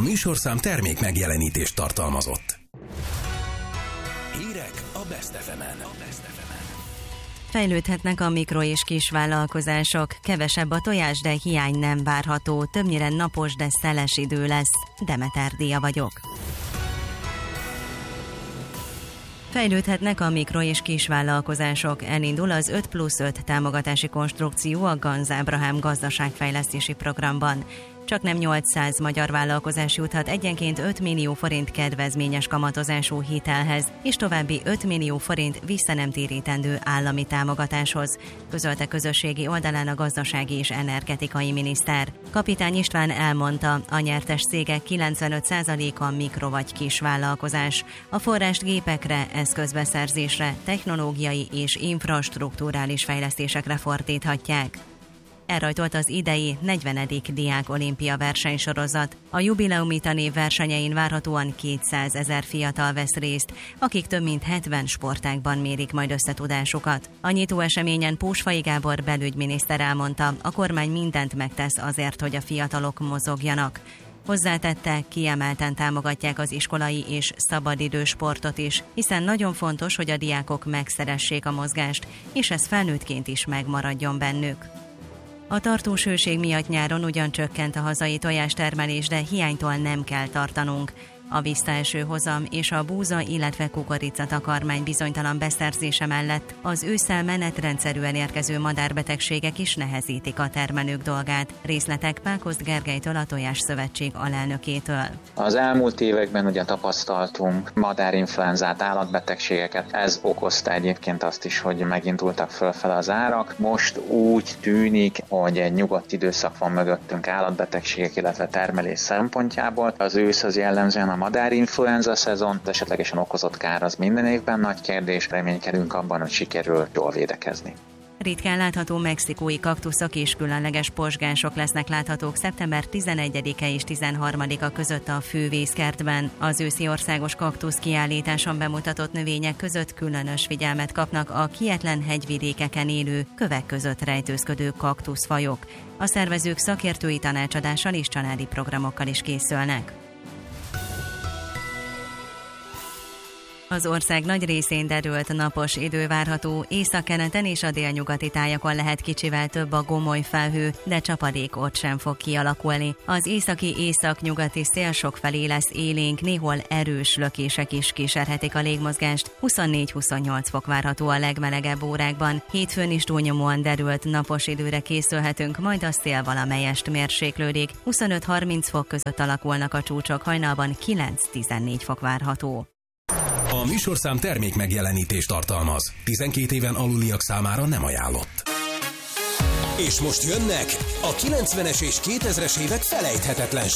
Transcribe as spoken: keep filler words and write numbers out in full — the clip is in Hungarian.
műsorszám termék megjelenítést tartalmazott. Hírek a Best ef emen. Fejlődhetnek a mikro- és kisvállalkozások, kevesebb a tojás, de hiány nem várható, többnyire napos, de szeles idő lesz. Demeter Díja vagyok. Fejlődhetnek a mikro- és kisvállalkozások. Elindul az öt plusz öt támogatási konstrukció a Ganz Ábrahám gazdaságfejlesztési programban. Csaknem nyolcszáz magyar vállalkozás juthat egyenként öt millió forint kedvezményes kamatozású hitelhez, és további öt millió forint visszanemtérítendő állami támogatáshoz, közölte közösségi oldalán a gazdasági és energetikai miniszter. Kapitány István elmondta, a nyertes cégek kilencvenöt százaléka mikro- vagy kisvállalkozás. A forrást gépekre, eszközbeszerzésre, technológiai és infrastrukturális fejlesztésekre fordíthatják. Elrajtolt az idei negyvenedik diák olimpia versenysorozat. A jubileumi tanév versenyein várhatóan kétszázezer fiatal vesz részt, akik több mint hetven sportágban mérik majd összetudásukat. A nyitó eseményen Pósfai Gábor belügyminiszter elmondta, a kormány mindent megtesz azért, hogy a fiatalok mozogjanak. Hozzátette, kiemelten támogatják az iskolai és szabadidős sportot is, hiszen nagyon fontos, hogy a diákok megszeressék a mozgást, és ez felnőttként is megmaradjon bennük. A tartós hőség miatt nyáron ugyan csökkent a hazai tojástermelés, de hiánytól nem kell tartanunk. A visszaeső hozam és a búza, illetve kukoricatakarmány bizonytalan beszerzése mellett az ősszel menetrendszerűen érkező madárbetegségek is nehezítik a termelők dolgát. Részletek Pákozd Gergelytől, a Tojás Szövetség alelnökétől. Az elmúlt években ugye tapasztaltunk madárinfluenzát, állatbetegségeket. Ez okozta egyébként azt is, hogy megindultak fölfele az árak. Most úgy tűnik, hogy egy nyugodt időszak van mögöttünk állatbetegségek, illetve termelés szempontjából. Az ősz az jellemzően a madárinfluenza szezon, esetlegesen okozott kár az minden évben nagy kérdés, reménykedünk abban, hogy sikerül jól védekezni. Ritkán látható mexikói kaktuszok és különleges pozsgások lesznek láthatók szeptember tizenegyedike és tizenharmadika között a Fővészkertben. Az őszi országos kaktusz kiállításon bemutatott növények között különös figyelmet kapnak a kietlen hegyvidékeken élő, kövek között rejtőzködő kaktuszfajok. A szervezők szakértői tanácsadással és családi programokkal is készülnek. Az ország nagy részén derült napos idő várható, északkeleten és a délnyugati tájakon lehet kicsivel több a gomoly felhő, de csapadék ott sem fog kialakulni. Az északi északnyugati szél sokfelé lesz élénk, néhol erős lökések is kísérhetik a légmozgást. huszonnégy-huszonnyolc fok várható a legmelegebb órákban. Hétfőn is túlnyomóan derült napos időre készülhetünk, majd a szél valamelyest mérséklődik. huszonöt-harminc fok között alakulnak a csúcsok, hajnalban kilenc-tizennégy fok várható. A műsorszám termék megjelenítést tartalmaz. tizenkét éven aluliak számára nem ajánlott. És most jönnek a kilencvenes és kétezres évek felejthetetlen